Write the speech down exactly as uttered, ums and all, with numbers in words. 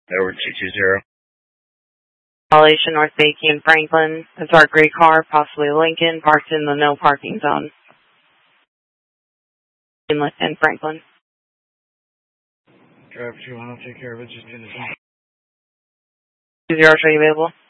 Over two two zero. Violation North Bakey in Franklin. A dark gray car, possibly Lincoln, parked in the no parking zone. In, in Franklin. Driver two one, I'll take care of it. Just finish it. two zero, are you available?